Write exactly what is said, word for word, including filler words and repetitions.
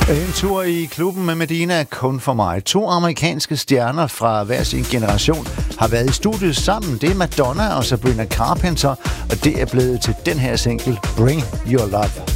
En tur i klubben med Medina kun for mig. To amerikanske stjerner fra hver sin generation har været i studiet sammen. Det er Madonna og Sabrina Carpenter, og det er blevet til den her single Bring Your Love.